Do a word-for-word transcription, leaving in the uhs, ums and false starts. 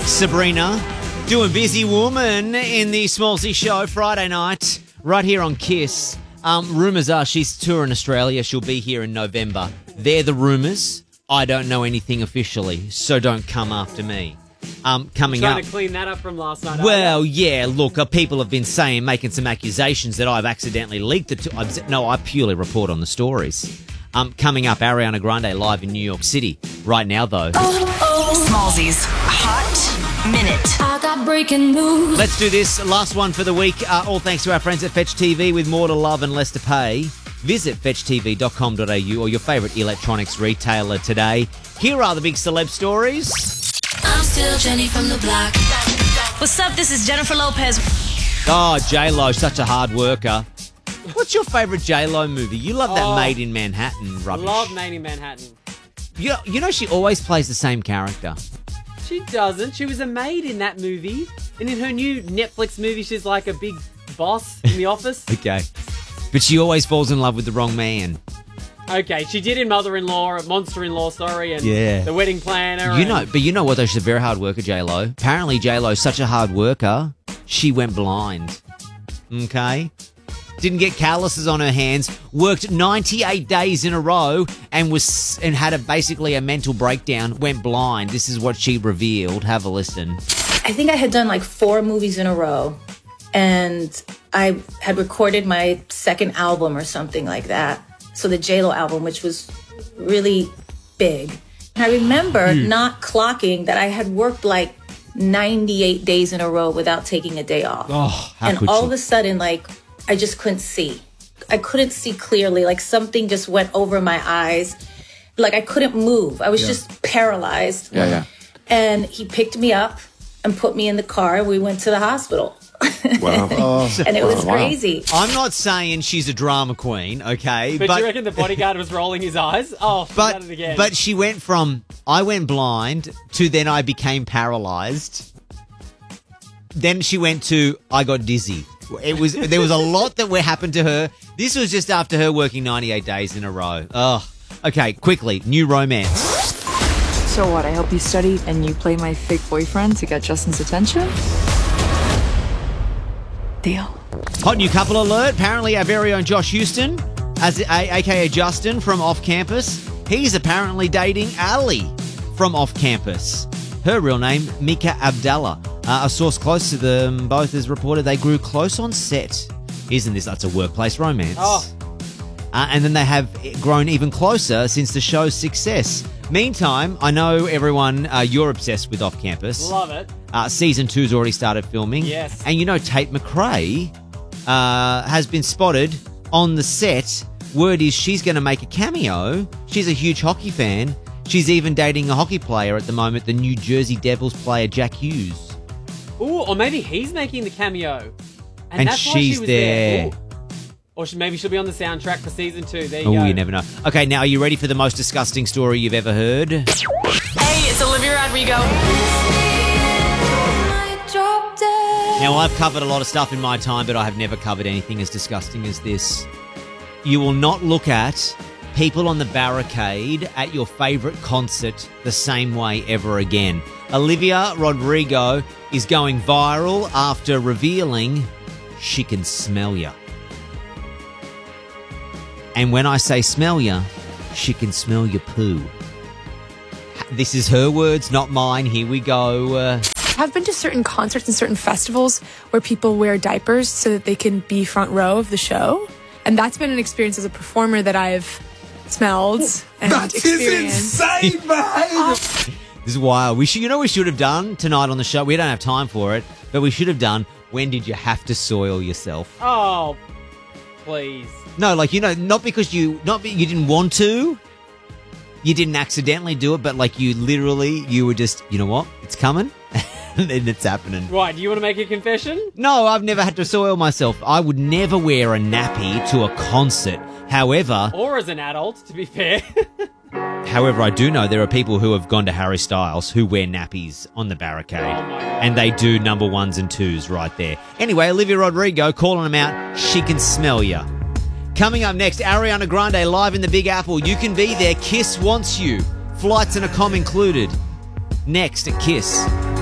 Sabrina doing Busy Woman in the Smallsy Show Friday night right here on Kiss. Um, rumours are she's touring Australia. She'll be here in November. They're the rumours. I don't know anything officially, so don't come after me. Um, coming Trying up. to clean that up from last night. Well, yeah, look, uh, people have been saying, making some accusations that I've accidentally leaked it to. I've, no, I purely report on the stories. Um, coming up, Ariana Grande live in New York City. Right now, though. Oh, oh. Smallsy's Hot Minute. I got breaking news. Let's do this. Last one for the week. Uh, all thanks to our friends at Fetch T V with more to love and less to pay. Visit fetch t v dot com dot a u or your favourite electronics retailer today. Here are the big celeb stories. I'm still Jenny from the block. What's up? This is Jennifer Lopez. Oh, J-Lo, such a hard worker. What's your favourite J-Lo movie? You love that Oh, Made in Manhattan I rubbish. love Made in Manhattan. You know, you know she always plays the same character. She doesn't. She was a maid in that movie. And in her new Netflix movie, she's like a big boss in the office. Okay. But she always falls in love with the wrong man. Okay, she did in Mother-in-Law, Monster-in-Law, sorry, and Yeah. The Wedding Planner. You and- know, but you know what though? She's a very hard worker, J-Lo. Apparently J-Lo's such a hard worker, she went blind. Okay? Didn't get calluses on her hands, worked ninety-eight days in a row and was and had a basically a mental breakdown, went blind. This is what she revealed. Have a listen. I think I had done like four movies in a row, and I had recorded my second album or something like that. So the J-Lo album, which was really big. And I remember Hmm. not clocking that I had worked like ninety-eight days in a row without taking a day off. Oh, how and could all she? of a sudden, like, I just couldn't see. I couldn't see clearly. Like something just went over my eyes. Like I couldn't move. I was Yeah. just paralyzed. Yeah, yeah. And he picked me up and put me in the car. We went to the hospital. Wow. And it was Wow. crazy. I'm not saying she's a drama queen, okay? But, you reckon the bodyguard was rolling his eyes? Oh, she's But done it again. but she went from I went blind to then I became paralyzed. Then she went to I got dizzy. It was there was a lot that happened to her. This was just after her working ninety-eight days in a row. Oh, okay. Quickly, new romance. So what, I help you study and you play my fake boyfriend to get Justin's attention? Deal. Hot new couple alert. Apparently, our very own Josh Houston, as a, aka Justin from Off Campus, he's apparently dating Ali from Off Campus. Her real name, Mika Abdallah. Uh, a source close to them both has reported they grew close on set. Isn't this that's a workplace romance? Oh. Uh, and then they have grown even closer since the show's success. Meantime, I know everyone, uh, you're obsessed with Off Campus. Love it. Uh, season two's already started filming. Yes. And you know Tate McRae uh, has been spotted on the set. Word is she's going to make a cameo. She's a huge hockey fan. She's even dating a hockey player at the moment, the New Jersey Devils player Jack Hughes. Ooh, or maybe he's making the cameo. And, And that's why she's she was there. Ooh. Or she, maybe she'll be on the soundtrack for season two. There you Oh, go. you never know. Okay, now are you ready for the most disgusting story you've ever heard? Hey, it's Olivia Rodrigo. Now, I've covered a lot of stuff in my time, but I have never covered anything as disgusting as this. You will not look at people on the barricade at your favourite concert the same way ever again. Olivia Rodrigo is going viral after revealing she can smell ya. And when I say smell ya, she can smell your poo. This is her words, not mine. Here we go. Uh, I've been to certain concerts and certain festivals where people wear diapers so that they can be front row of the show. And that's been an experience as a performer that I've smelled and That is experienced. insane behavior. This is wild. We should, you know, what we should have done tonight on the show. We don't have time for it, but we should have done. When did you have to soil yourself? Oh, please. No, like you know, not because you, not be, you didn't want to. You didn't accidentally do it, but like you literally, you were just, you know what? It's coming, and it's happening. Right, do you want to make a confession? No, I've never had to soil myself. I would never wear a nappy to a concert. However, Or as an adult, to be fair. However, I do know there are people who have gone to Harry Styles who wear nappies on the barricade. Oh my God. And they do number ones and twos right there. Anyway, Olivia Rodrigo calling them out. She can smell ya. Coming up next, Ariana Grande live in the Big Apple. You can be there. Kiss wants you. Flights and a comm included. Next at Kiss.